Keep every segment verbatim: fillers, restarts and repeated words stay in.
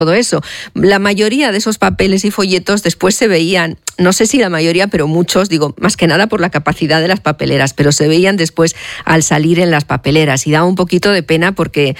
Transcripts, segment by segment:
todo eso. La mayoría de esos papeles y folletos después se veían, no sé si la mayoría, pero muchos, digo, más que nada por la capacidad de las papeleras, pero se veían después al salir en las papeleras y daba un poquito de pena porque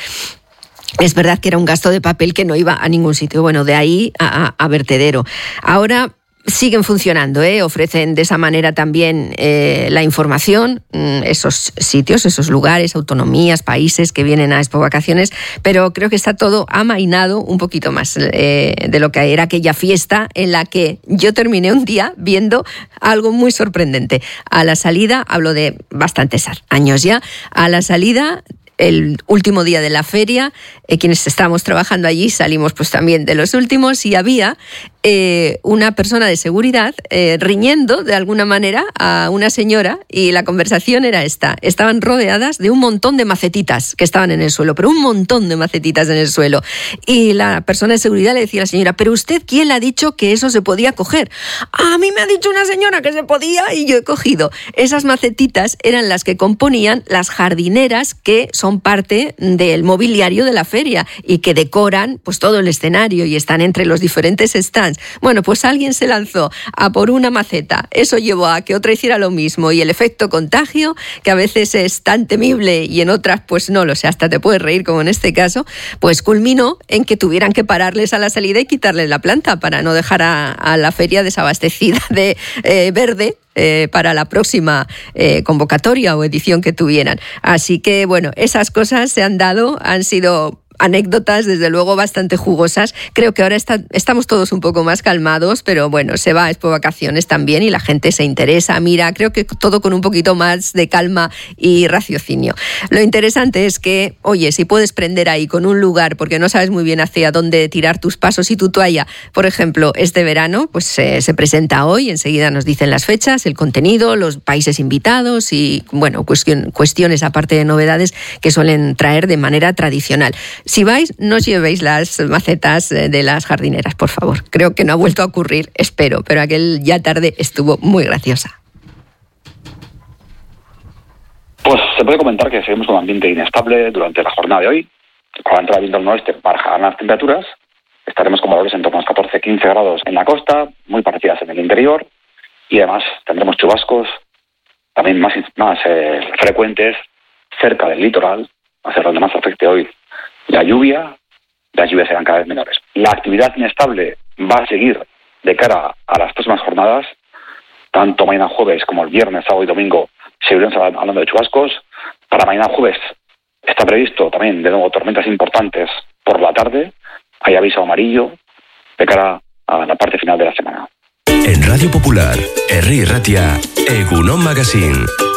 es verdad que era un gasto de papel que no iba a ningún sitio. Bueno, de ahí a, a, a vertedero. Ahora siguen funcionando, ¿eh? Ofrecen de esa manera también eh, la información, esos sitios, esos lugares, autonomías, países que vienen a Expo Vacaciones, pero creo que está todo amainado un poquito más eh, de lo que era aquella fiesta en la que yo terminé un día viendo algo muy sorprendente. A la salida, hablo de bastantes años ya, a la salida, el último día de la feria, eh, quienes estábamos trabajando allí salimos pues también de los últimos y había eh, una persona de seguridad eh, riñendo de alguna manera a una señora y la conversación era esta. Estaban rodeadas de un montón de macetitas que estaban en el suelo, pero un montón de macetitas en el suelo. Y la persona de seguridad le decía a la señora, ¿pero usted quién le ha dicho que eso se podía coger? A mí me ha dicho una señora que se podía y yo he cogido. Esas macetitas eran las que componían las jardineras que son parte del mobiliario de la feria y que decoran pues todo el escenario y están entre los diferentes stands. Bueno, pues alguien se lanzó a por una maceta. Eso llevó a que otra hiciera lo mismo y el efecto contagio, que a veces es tan temible y en otras pues no lo sé, hasta te puedes reír como en este caso, pues culminó en que tuvieran que pararles a la salida y quitarles la planta para no dejar a, a la feria desabastecida de eh, verde Eh, para la próxima eh, convocatoria o edición que tuvieran. Así que, bueno, esas cosas se han dado, han sido anécdotas, desde luego, bastante jugosas. Creo que ahora está, estamos todos un poco más calmados, pero bueno, se va a Expo Vacaciones también y la gente se interesa, mira, creo que todo con un poquito más de calma y raciocinio. Lo interesante es que, oye, si puedes prender ahí con un lugar, porque no sabes muy bien hacia dónde tirar tus pasos y tu toalla, por ejemplo, este verano, pues eh, se presenta hoy, enseguida nos dicen las fechas, el contenido, los países invitados y, bueno, cuestión, cuestiones aparte de novedades que suelen traer de manera tradicional. Si vais, no os llevéis las macetas de las jardineras, por favor. Creo que no ha vuelto a ocurrir, espero, pero aquel ya tarde estuvo muy graciosa. Pues se puede comentar que seguimos con un ambiente inestable durante la jornada de hoy. Con la entrada de viento del noroeste bajarán las temperaturas. Estaremos con valores en torno a los catorce a quince grados en la costa, muy parecidas en el interior. Y además tendremos chubascos también más, más eh, frecuentes cerca del litoral, va a ser donde más afecte hoy la lluvia. Las lluvias serán cada vez menores. La actividad inestable va a seguir de cara a las próximas jornadas. Tanto mañana jueves como el viernes, sábado y domingo seguiremos hablando de chubascos. Para mañana jueves está previsto también de nuevo tormentas importantes por la tarde. Hay aviso amarillo de cara a la parte final de la semana. En Radio Popular, Herri Ratia, Egunon Magazine.